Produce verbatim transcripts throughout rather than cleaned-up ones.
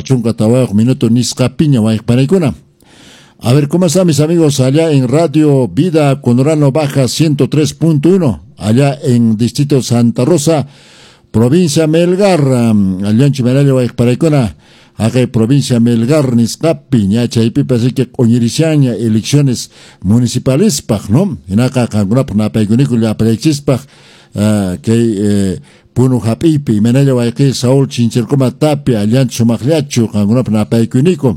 chunka tawayo minuto nisqapiña wayqparaykuna. A ver, ¿cómo están mis amigos allá en Radio Vida Conorano Baja ciento tres punto uno, allá en Distrito Santa Rosa, provincia Melgar, um, allá en Chimerallo wayqparaykuna, acá en provincia Melgar, Nisqapi, ñachaypipas que oñirisiaña elecciones municipales, paj, ¿no? En acá, cangunap, napaykuniku, la prexispa, uh, que, eh, Puno Hapipi, Menello Wayqui, Saúl Chinchircoma Tapia, Alian Chumacliachu, cangunap, napaykuniku.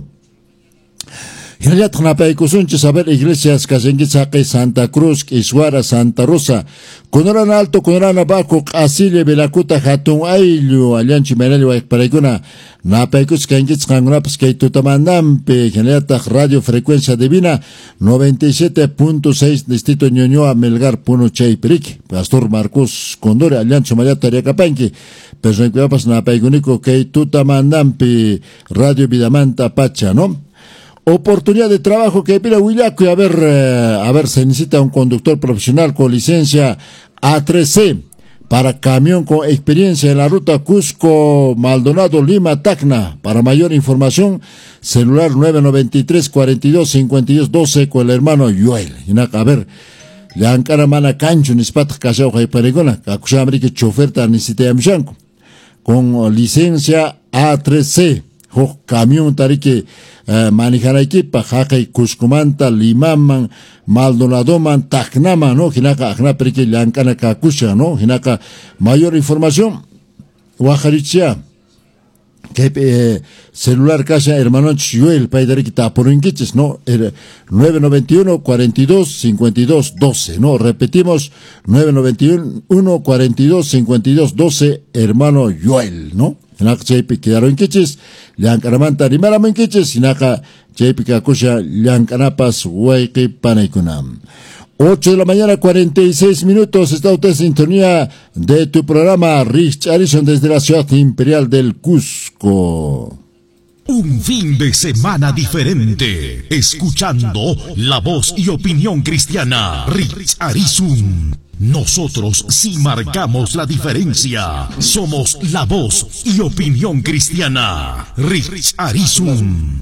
Hilayat napaykusunchis a ver iglesias Casenguitzaqui, Santa Cruz, Isuara, Santa Rosa, Conorana Alto, Conorana Bajo, Asile, Belacuta, Hatun Ayllu, Alianchi Menello Wayqparaykuna, napaykus Kenguitz Kangunapas Keitutamandampi, Hilayat Radio Frecuencia Divina, noventa y siete punto seis, Distrito Ñuñoa, Melgar, Puno Chaypirik, Pastor Marcos Condore, Alianchi Mayata Riacapanqui, Pesrencuyapas Napaykuniku Keitutamandampi, Radio Vidamanta Pacha, ¿no? Oportunidad de trabajo que pide Huillaco y a ver, eh, a ver, se necesita un conductor profesional con licencia A tres C para camión con experiencia en la ruta Cusco, Maldonado, Lima, Tacna. Para mayor información, celular nueve nueve tres, cuatro dos, cinco dos, doce con el hermano Yoel. A ver, la ancara mana cancho, nispat, casao, jaiparegona, acusa américa choferta, necesita yamshanco. Con licencia A tres C. Ho camión tarique uh, manejar equipa jaque Cuscumanta, Limaman, Maldonadoman, Tacnama, no, hinaka ajna perique lancana kakusha, no, hinaka mayor información, Huajarichia, que eh, celular casa hermano Chuel, paidarique taporinquiches, no, er, nueve nueve uno, cuatro dos, cinco dos, doce, no, repetimos, nueve nueve uno, cuatro dos, cinco dos, doce, hermano Joel, no. Hinaka chaypi quedaron quiches, llankaramanta rimaraman quiches, hinaka chaypi kakusha llankanapas wayqi panaykunam. Ocho de la mañana, cuarenta y seis minutos, está usted en sintonía de tu programa Rich Arison desde la ciudad imperial del Cusco. Un fin de semana diferente, escuchando la voz y opinión cristiana. Rich Arison. Nosotros sí marcamos la diferencia. Somos la voz y opinión cristiana. Rich Arison.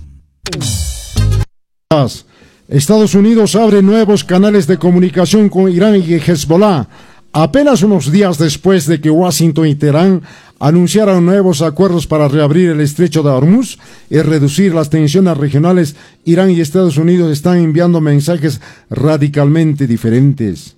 Estados Unidos abre nuevos canales de comunicación con Irán y Hezbollah, apenas unos días después de que Washington y Teherán anunciaron nuevos acuerdos para reabrir el estrecho de Hormuz y reducir las tensiones regionales. Irán y Estados Unidos están enviando mensajes radicalmente diferentes.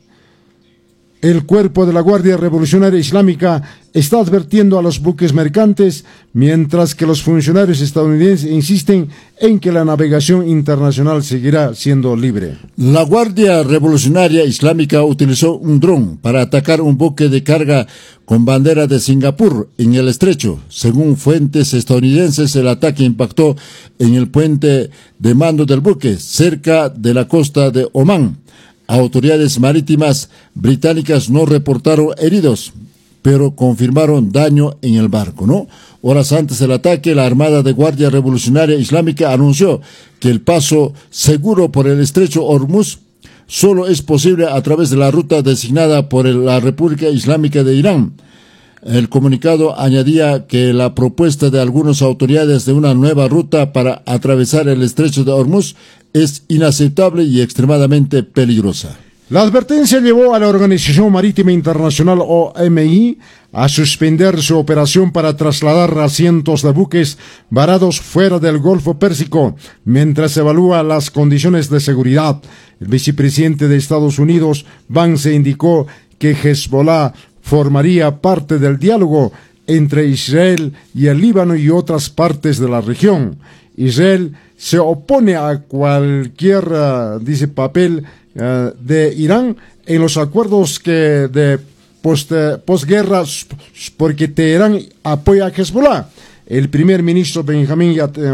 El cuerpo de la Guardia Revolucionaria Islámica está advirtiendo a los buques mercantes, mientras que los funcionarios estadounidenses insisten en que la navegación internacional seguirá siendo libre. La Guardia Revolucionaria Islámica utilizó un dron para atacar un buque de carga con bandera de Singapur en el estrecho. Según fuentes estadounidenses, el ataque impactó en el puente de mando del buque, cerca de la costa de Omán. Autoridades marítimas británicas no reportaron heridos, pero confirmaron daño en el barco, ¿no? Horas antes del ataque, la Armada de Guardia Revolucionaria Islámica anunció que el paso seguro por el estrecho Hormuz solo es posible a través de la ruta designada por la República Islámica de Irán. El comunicado añadía que la propuesta de algunas autoridades de una nueva ruta para atravesar el estrecho de Hormuz es inaceptable y extremadamente peligrosa. La advertencia llevó a la Organización Marítima Internacional O M I a suspender su operación para trasladar a cientos de buques varados fuera del Golfo Pérsico, mientras evalúa las condiciones de seguridad. El vicepresidente de Estados Unidos, Vance, indicó que Hezbollah formaría parte del diálogo entre Israel y el Líbano y otras partes de la región. Israel se opone a cualquier, uh, dice, papel uh, de Irán en los acuerdos que de post, uh, posguerra, porque Teherán apoya a Hezbollah. El primer ministro Benjamín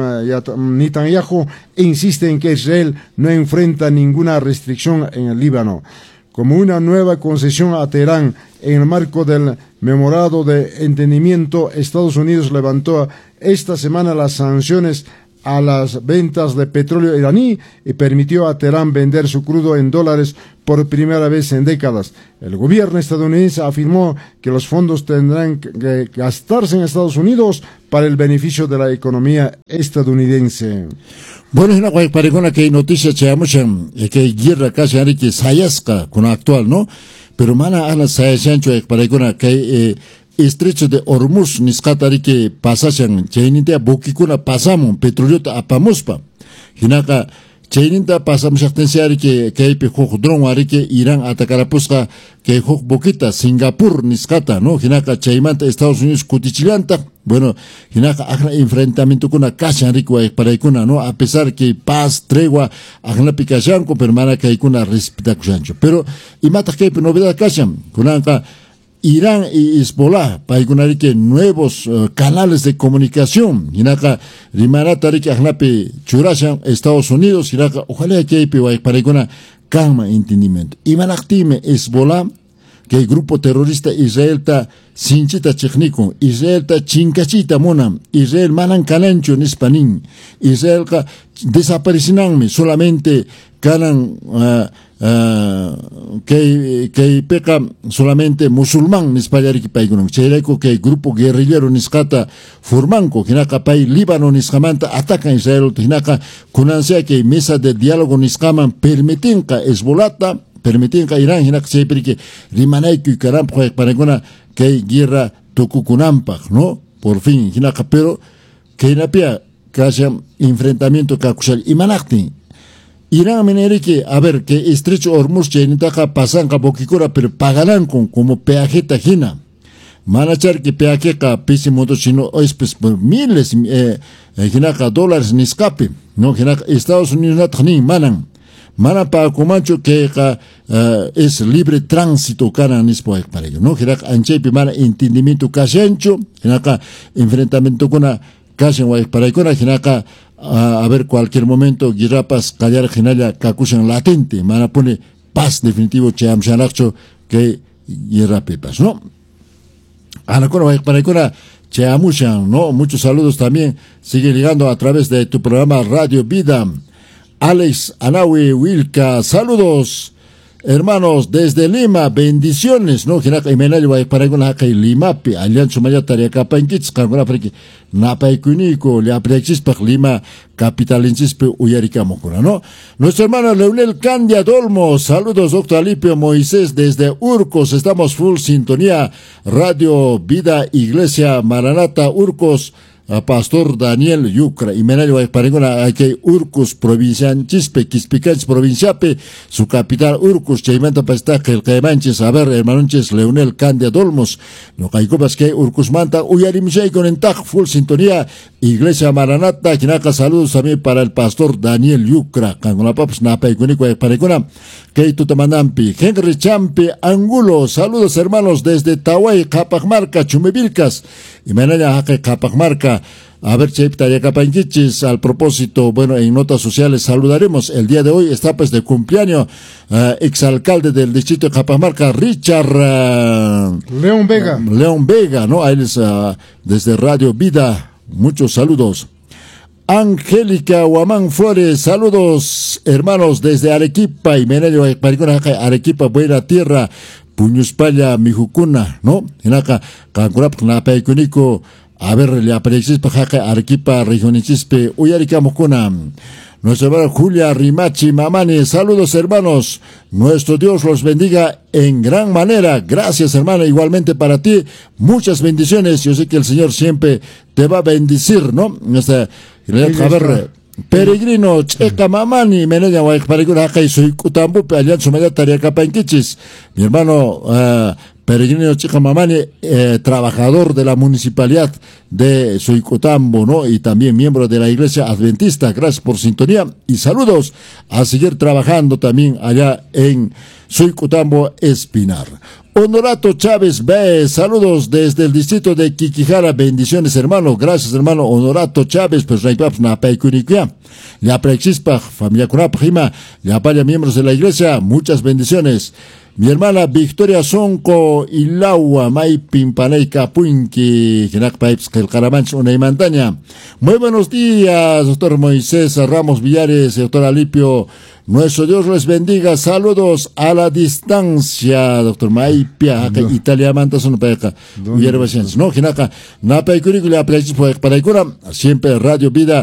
Netanyahu insiste en que Israel no enfrenta ninguna restricción en el Líbano. Como una nueva concesión a Teherán en el marco del memorando de entendimiento, Estados Unidos levantó esta semana las sanciones a las ventas de petróleo iraní y permitió a Teherán vender su crudo en dólares por primera vez en décadas. El gobierno estadounidense afirmó que los fondos tendrán que gastarse en Estados Unidos para el beneficio de la economía estadounidense. Bueno, hina kwa parigona que noticias cheamushan que guerra casi ari que sayasca con actual, ¿no? Pero mana ala sayashancho parigona que eh, estrecho de Hormuz nisqatari que pasashan chayninta bukikuna pasamos petróleo apamuspa hinaka chayninta pasamushaqtensiari que kaypi huk dron wari que Irán atacarapusqa que huk bukita Singapur nisqata no hinaka chaymanta Estados Unidos kutichillanta bueno hinaka ajna enfrentamiento kuna kashan rico paraykuna no a pesar que paz tregua ajna pikashanku pero mana kaykuna respetakushanchu pero imata kaypi novedad kashan kunanqa Irán y Hezbollah paikunari que nuevos uh, canales de comunicación hinaka rimanatari que ajnapi churashan Estados Unidos hinaka ojalá que hay paikuna calma entendimiento imanaktime Hezbollah que el grupo terrorista Israel ta sinchita chikniku Israel ta chinkachita monam Israel manan kanancho nispanin Israel ka desaparecinanme solamente kanan uh, Uh, que que peca solamente musulmán nispallari que paigunon cheireko que grupo guerrillero niskata formanco hinaka pai Líbano niskamanta ataca Israel hinaka kunancia que mesa de diálogo niskaman permitinka Hezbollah permitinka Irán hinaka cheipri que rimanay que karam paigona que guerra tokukunampak no por fin hinaka pero que inapia casi enfrentamiento kakushal imanakti Irán menere que, a ver, que estrecho Hormuz chaynitaqa pasanqa bokikura, pero pagarán con como peajeta hina. Manachar que peajeqa pisi modo chino, pues por miles, eh, hinaqa dólares ni escape, no, hinaqa Estados Unidos natjni manan. Mana pa comancho que uh, es libre tránsito kana nispo para ello, no, hinaqa anchepi mana entendimiento kashancho, hinaqa enfrentamiento kuna kashan wa para ello, hinaqa a, a ver cualquier momento guirapas callar genalla kakushan latente mana pone paz definitivo cheamshanakcho que guerra pepas no anacona para icona cheamushan no muchos saludos también sigue llegando a través de tu programa Radio Vida Alex Anawi Wilka saludos hermanos desde Lima bendiciones no hinaka imenayo wa para icona kai Lima pe alianza maya tarea capa inkits kangona friki napaikuniko le aprexis pa Lima capitalinchis pe uyarika mokura no nuestro hermano Leonel Candia Dolmo saludos doctor Alipio Moisés desde Urcos estamos full sintonía Radio Vida Iglesia Maranata Urcos a Pastor Daniel Yucra y menayo parengona que Urcos provincia Chispe Quispicans provinciape su capital Urcos chaimanta pasta que el caimanches a ver hermanonches Leonel Candia Dolmos no caicopas que Urcos manta uyarimshay con entag full sintonía Iglesia Maranata kinaka saludos también para el Pastor Daniel Yucra kangona paps napa ikunico parengona que tutamanampi Henry Champi Angulo saludos hermanos desde Tawai Capacmarca Chumevilcas y menaya que Capacmarca a ver, Chepta Yacapanquichis, al propósito, bueno, en notas sociales saludaremos. El día de hoy está pues de cumpleaños, uh, exalcalde del distrito de Capamarca, Richard uh, León Vega. Uh, León Vega, ¿no? A él es uh, desde Radio Vida. Muchos saludos. Angélica Huamán Flores, saludos, hermanos, desde Arequipa y Menayo, Arequipa, buena tierra, Puñuspalla, Mijucuna, ¿no? En acá, Cancurap, Napaicunico. A ver, le apareces para Arequipa, regionichispe, Uyaricamocuna. Nuestra hermana Julia Rimachi Mamani, saludos hermanos. Nuestro Dios los bendiga en gran manera. Gracias hermana, igualmente para ti. Muchas bendiciones. Yo sé que el Señor siempre te va a bendecir, ¿no? Nuestra, a ver, peregrino, checa mamani, menea, guayparigura, y soy cutambu, alianza media tarea capanquichis. Mi hermano, uh, Peregrino Chica Mamani, eh, trabajador de la municipalidad de Suicotambo, ¿no? Y también miembro de la Iglesia Adventista. Gracias por sintonía y saludos a seguir trabajando también allá en Suicotambo, Espinar. Honorato Chávez B, saludos desde el distrito de Quiquijara, bendiciones hermano, gracias hermano Honorato Chávez, pues Raipaps Napaicuniquia, la Prexispa, familia Kunapjima, la Paya, miembros de la Iglesia, muchas bendiciones. Mi hermana Victoria Sonco Ilaua Mai Pimpanei Capuinki Genak Pipes del Caramanch, una y montaña. Muy buenos días, doctor Moisés Ramos Villares, doctor Alipio. Nuestro Dios les bendiga. Saludos a la distancia, doctor Maipia, acá Italia mantas una peca. Hierba ciencia. No, Ginaka, Napa y Curicula, para Ikura, siempre Radio Vida.